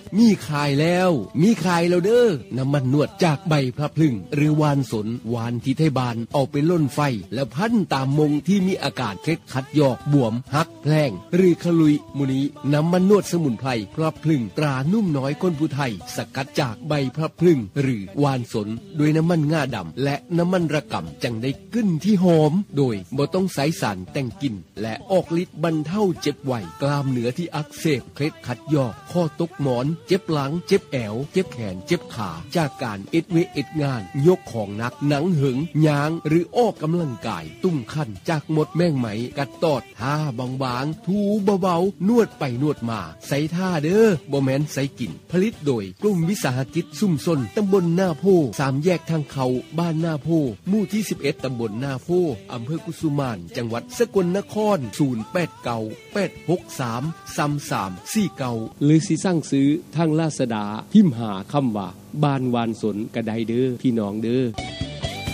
มีขายแล้วเด้อน้ำมันนวดจากใบพระพลึงหรือวานสนวานที่ไทบานเอาไปล่นไฟแล้วพันตามมงที่มีอาการเคล็ดขัดยอกบวมหักแพลงหรือขลุยมุนี้น้ำมันนวดสมุนไพรพระพลึงตรานุ่มน้อยคนผู้ไทยสกัดจากใบพระพลึงหรือวานสนด้วยน้ำมันง่าดำและน้ำมันระกำจังได้กลิ่นที่หอมโดยบ่ต้องใส่สารแต่งกลิ่นและออกฤทธิ์บรรเทาเจ็บไวกล้ามเนื้อที่อักเสบเคล็ดขัดยอกข้อตกหมอนเจ็บหลังเจ็บแอวเจ็บแขนเจ็บขาจากการเอ็ดงานยกของหนักหนังหึงยางหรือออกกำลังกายตุ้มขั้นจากมดแมงไหมกัดตอดท่าบางๆถูเบาๆนวดไปนวดมาใส่ท่าเด้อบ่แม่นใส่กินผลิตโดยกลุ่มวิสาหกิจซุ่มซนตำบลหน้าโพ3แยกทางเขาบ้านหน้าโพหมู่ที่11ตำบลหน้าโพอำเภอกุสุมานจังหวัดสกลนคร0898633349 หรือสิสั่งซื้อทางลาซาด้าพิมพ์หาคำว่าบ้านวานสนกระไดเด้อพี่น้องเด้อ